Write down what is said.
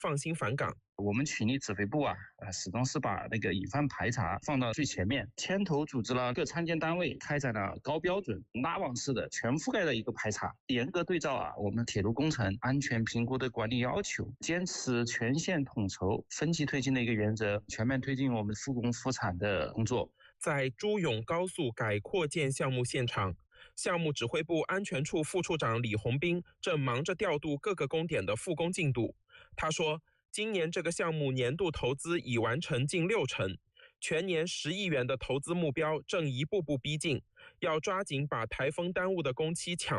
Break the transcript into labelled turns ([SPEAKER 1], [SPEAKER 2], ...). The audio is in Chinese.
[SPEAKER 1] 放心返岗。
[SPEAKER 2] 我们群里指挥部始终是把那个乙方排查放到最前面，牵头组织了各参建单位，开展了高标准、拉网式的全覆盖的一个排查，严格对照我们铁路工程安全评估的管理要求，坚持全线统筹、分级推进的一个原则，全面推进我们复工复产的工作。
[SPEAKER 1] 在朱永高速改扩建项目现场，项目指挥部安全处副处长李红斌正忙着调度各个工点的复工进度。他说，今年这个项目年度投资已完成近60%，全年10亿元的投资目标正一步步逼近，要抓紧把台风耽误的工期抢